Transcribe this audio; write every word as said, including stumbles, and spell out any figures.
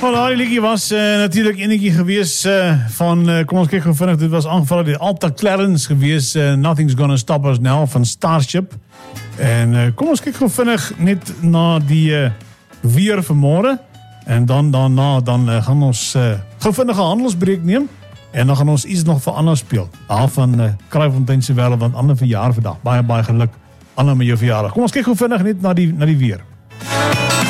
Wel, daardie liedjie was uh, natuurlijk enetjie gewees uh, van, uh, kom ons kyk gou vinnig, dit was aangevallen die Alta Clarence gewees, uh, Nothing's Gonna Stop Us Now van Starship. En uh, kom ons kyk gou vinnig net na die uh, weer vanmôre. En dan daarna dan uh, gaan ons uh, gou vinnig 'n handelsbreek neem. En dan gaan ons iets nog vir Anna speel. Daar van uh, Kraaifontein se wêreld, want Anna verjaar vandag. Baie baie geluk Anna met jou verjaardag. Kom ons kyk gou vinnig net na die na die weer.